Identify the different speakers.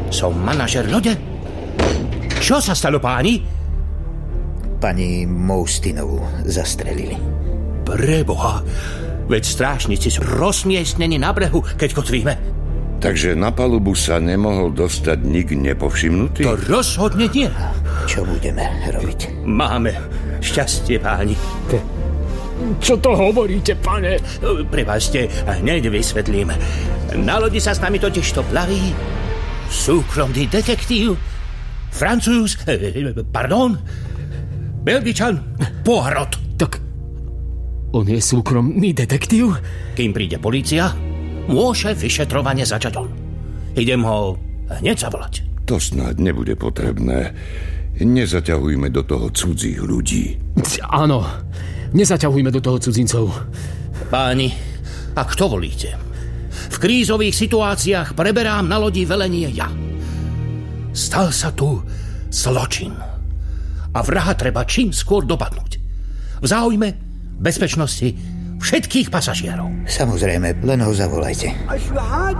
Speaker 1: Som manažer lode. Čo sa stalo, páni?
Speaker 2: Pani Moustinovú zastrelili.
Speaker 1: Preboha, veď strážnici sú rozmiestnení na brehu, keď kotvíme.
Speaker 3: Takže na palubu sa nemohol dostať nik nepovšimnutý?
Speaker 1: To rozhodne nie.
Speaker 2: Čo budeme robiť?
Speaker 1: Máme šťastie, páni.
Speaker 4: Čo to hovoríte, pane?
Speaker 1: Prepáčte, hneď vysvetlím. Na lodi sa s nami totižto plaví súkromný detektív, Belgičan Poirot.
Speaker 4: Tak on je súkromný detektív?
Speaker 1: Kým príde polícia, môže vyšetrovanie začať on. Idem ho hneď zavolať.
Speaker 3: To snáď nebude potrebné. Nezaťahujme do toho cudzích ľudí.
Speaker 4: Áno, nezaťahujme do toho cudzincov.
Speaker 1: Páni, a kto volíte? V krízových situáciách preberám na lodi velenie ja. Stal sa tu zločin. A vraha treba čím skôr dopadnúť. V záujme bezpečnosti všetkých pasažierov.
Speaker 2: Samozrejme, len ho zavolajte.